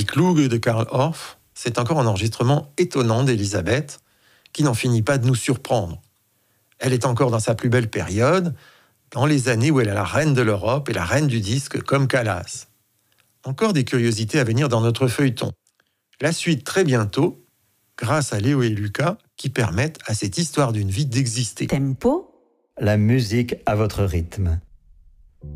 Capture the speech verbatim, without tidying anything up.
Kluge de Karl Orff, c'est encore un enregistrement étonnant d'Élisabeth, qui n'en finit pas de nous surprendre. Elle est encore dans sa plus belle période, dans les années où elle est la reine de l'Europe et la reine du disque comme Callas. Encore des curiosités à venir dans notre feuilleton. La suite très bientôt, grâce à Léo et Lucas, qui permettent à cette histoire d'une vie d'exister. Tempo. La musique à votre rythme.